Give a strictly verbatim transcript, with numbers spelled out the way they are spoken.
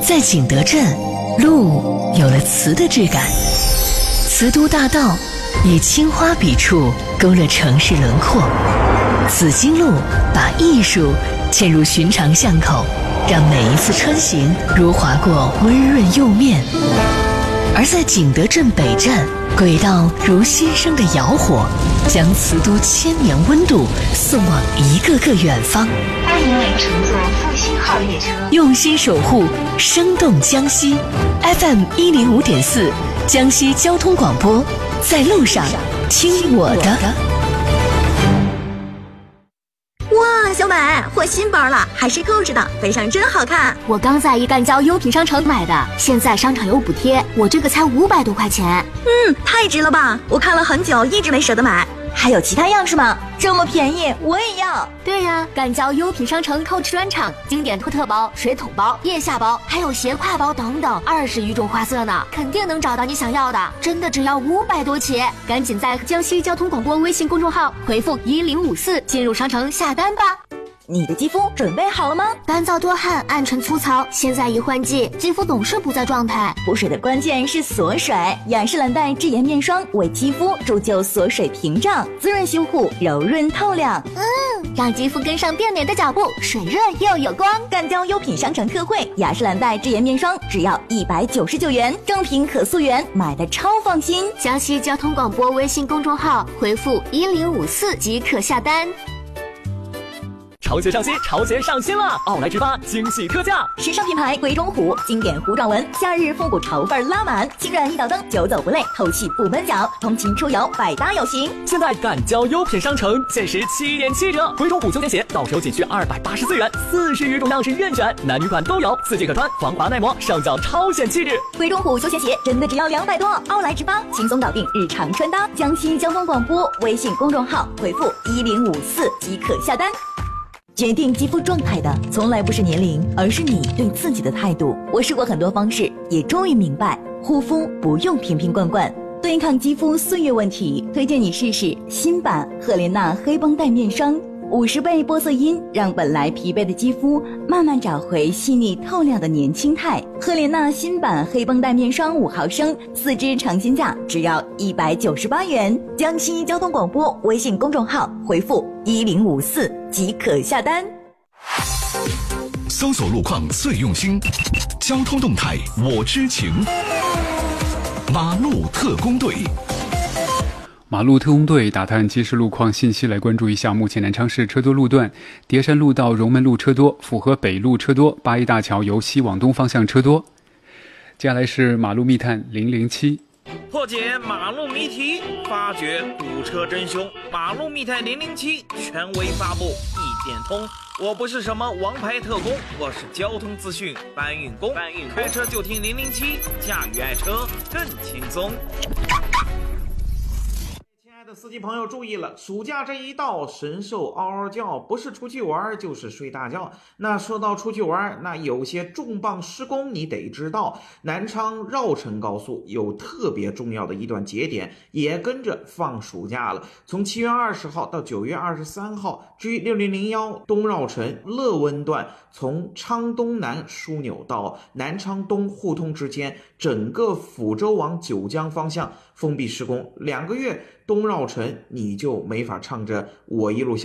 在景德镇，路有了瓷的质感。瓷都大道以青花笔触勾勒城市轮廓，紫荆路把艺术嵌入寻常巷口，让每一次穿行如划过温润釉面。而在景德镇北站，轨道如新生的窑火，将瓷都千年温度送往一个个远方。 欢迎您乘坐复兴号列车， 用心守护生动江西。 F M 一零五点四，江西交通广播，在路上听我的。 哇，小美，换新包了，还是购置的，背上真好看。 我刚在一干交优品商城买的，现在商场有补贴，我这个才五百多块钱。 嗯，太值了吧！我看了很久，一直没舍得买。还有其他样式吗？这么便宜，我也要。 对呀，干交优品商城购置专场，经典托特包、水桶包、腋下包，还有斜挎包等等，二十余种花色呢，肯定能找到你想要的。真的只要五百多起，赶紧在江西交通广播微信公众号回复一零五四进入商城下单吧。 你的肌肤准备好了吗？ 干燥多汗、暗沉粗糙，现在一换季，肌肤总是不在状态。 补水的关键是锁水，雅诗兰黛智颜面霜为肌肤铸就锁水屏障，滋润修护，柔润透亮。 嗯，让肌肤跟上变美的脚步，水润又有光。 干交优品商城特惠，雅诗兰黛智颜面霜只要一百九十九元，正品可溯源，买的超放心。 江西交通广播微信公众号回复一零五四即可下单。 潮鞋上新，潮鞋上新了！奥莱直发惊喜特价， 时尚品牌鬼冢虎经典糊状纹，夏日复古潮范拉满，轻软一脚蹬，久走不累，透气不闷脚，通勤出游百搭有型。 现在赶交优品商城，限时七点七折，鬼冢虎休闲鞋到手仅需二百八十四元，四十余种样式任选，男女款都有，四季可穿，防滑耐磨，上脚超显气质。 鬼冢虎休闲鞋真的只要两百多，奥莱直发轻松搞定日常穿搭。江西交通广播微信公众号回复一零五四即可下单。决定肌肤状态的从来不是年龄，而是你对自己的态度。我试过很多方式，也终于明白，护肤不用瓶瓶罐罐。对抗肌肤岁月问题，推荐你试试新版赫莲娜黑绷带面霜，五十倍玻色因让本来疲惫的肌肤慢慢找回细腻透亮的年轻态。赫莲娜新版黑绷带面霜五毫升，四支尝鲜价只要一百九十八元。江西交通广播微信公众号回复一零五四即可下单。 搜索路况最用心，交通动态我知情。马路特工队。 马路特工队打探即时路况信息，来关注一下目前南昌市车多路段：叠山路到荣门路车多，府河北路车多，八一大桥由西往东方向车多。接下来是马路密探零零七， 破解马路谜题，发掘堵车真凶。马路密探零零七权威发布，一点通。我不是什么王牌特工，我是交通资讯搬运工。搬运开车就听零零七，驾驭爱车更轻松。亲爱的司机朋友注意了，暑假这一到，神兽嗷嗷叫，不是出去玩就是睡大觉。那说到出去玩，那有些重磅施工你得知道，南昌绕城高速有特别重要的一段节点也跟着放暑假了，从七月二十号到九月二十三号。至于六零零一东绕城乐温段，从昌东南枢纽到南昌东互通之间，整个抚州往九江方向封闭施工，两个月东绕城你就没法唱着我一路